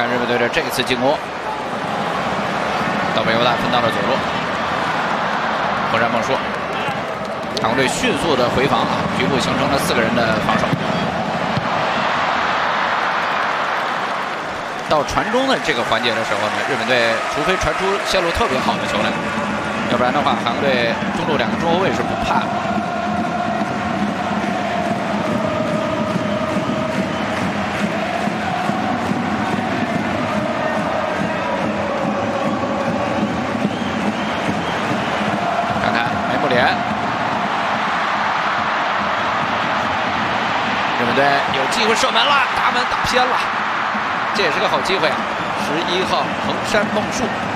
看日本队的这次进攻，岛本优大分到了左路，横山梦硕，韩国队迅速的回防啊，局部形成了4个人的防守。到传中的这个环节的时候呢，日本队除非传出线路特别好的球来，要不然的话，韩国队中路2个中后卫是不怕的。看看梅木连，日本队有机会射门了，大门打偏了。这也是个好机会啊！11号横山梦树